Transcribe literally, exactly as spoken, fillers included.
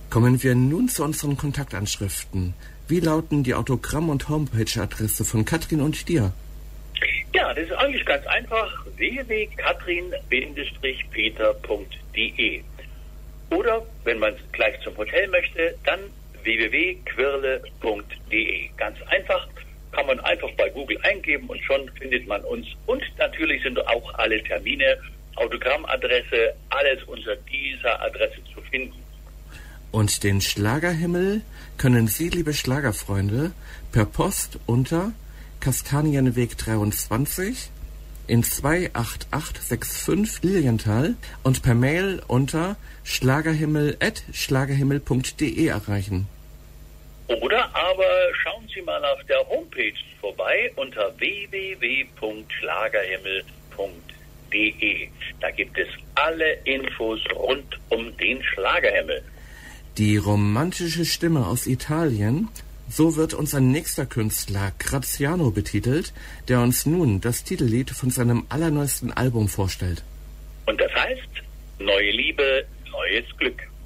Kommen wir nun zu unseren Kontaktanschriften. Wie lauten die Autogramm- und Homepage-Adresse von Katrin und dir? Ja, das ist eigentlich ganz einfach. w w w punkt katrin peter punkt d e. Oder, wenn man gleich zum Hotel möchte, dann w w w punkt quirle punkt d e. Ganz einfach, kann man einfach bei Google eingeben und schon findet man uns. Und natürlich sind auch alle Termine, Autogrammadresse, alles unter dieser Adresse zu finden. Und den Schlagerhimmel können Sie, liebe Schlagerfreunde, per Post unter Kastanienweg dreiundzwanzig in zwei acht acht sechs fünf Lilienthal und per Mail unter schlagerhimmel at schlagerhimmel punkt d e erreichen. Oder aber schauen Sie mal auf der Homepage vorbei unter w w w punkt schlagerhimmel punkt d e. Da gibt es alle Infos rund um den Schlagerhimmel. Die romantische Stimme aus Italien, so wird unser nächster Künstler Graziano betitelt, der uns nun das Titellied von seinem allerneuesten Album vorstellt. Und das heißt, neue Liebe, neues Glück.